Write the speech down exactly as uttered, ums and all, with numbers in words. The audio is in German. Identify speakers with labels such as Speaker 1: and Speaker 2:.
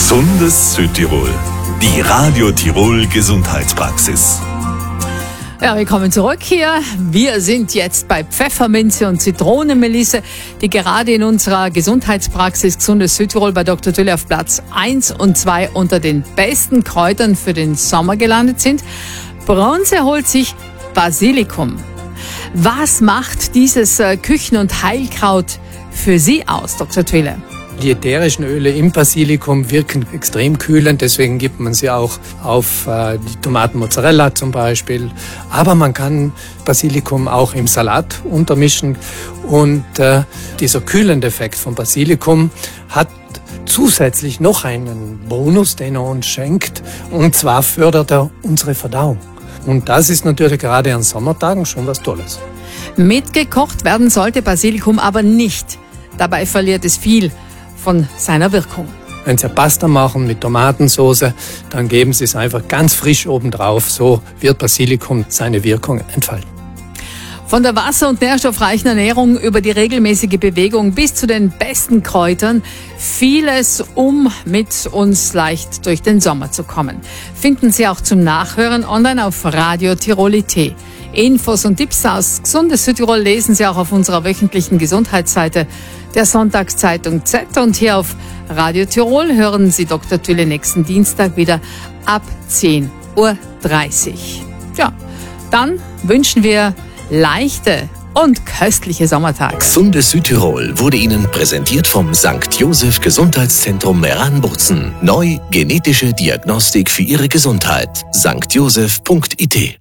Speaker 1: Gesundes Südtirol. Die Radio Tirol Gesundheitspraxis.
Speaker 2: Ja, willkommen zurück hier. Wir sind jetzt bei Pfefferminze und Zitronenmelisse, die gerade in unserer Gesundheitspraxis Gesundes Südtirol bei Doktor Tülle auf Platz eins und zwei unter den besten Kräutern für den Sommer gelandet sind. Bronze holt sich Basilikum. Was macht dieses Küchen- und Heilkraut für Sie aus, Doktor Tülle?
Speaker 3: Die ätherischen Öle im Basilikum wirken extrem kühlend, deswegen gibt man sie auch auf äh, die Tomatenmozzarella zum Beispiel. Aber man kann Basilikum auch im Salat untermischen und äh, dieser kühlende Effekt von Basilikum hat zusätzlich noch einen Bonus, den er uns schenkt, und zwar fördert er unsere Verdauung. Und das ist natürlich gerade an Sommertagen schon was Tolles.
Speaker 2: Mitgekocht werden sollte Basilikum aber nicht. Dabei verliert es viel von seiner Wirkung.
Speaker 3: Wenn Sie Pasta machen mit Tomatensauce, dann geben Sie es einfach ganz frisch obendrauf. So wird Basilikum seine Wirkung entfalten.
Speaker 2: Von der wasser- und nährstoffreichen Ernährung über die regelmäßige Bewegung bis zu den besten Kräutern, vieles, um mit uns leicht durch den Sommer zu kommen. Finden Sie auch zum Nachhören online auf Radio Tirol.it. Infos und Tipps aus Gesundes Südtirol lesen Sie auch auf unserer wöchentlichen Gesundheitsseite der Sonntagszeitung Z. Und hier auf Radio Tirol hören Sie Doktor Tülle nächsten Dienstag wieder ab zehn Uhr dreißig. Ja, dann wünschen wir leichte und köstliche Sommertage.
Speaker 1: Gesundes Südtirol wurde Ihnen präsentiert vom Sankt Joseph Gesundheitszentrum Meran-Bozen. Neu genetische Diagnostik für Ihre Gesundheit. sankt joseph punkt I T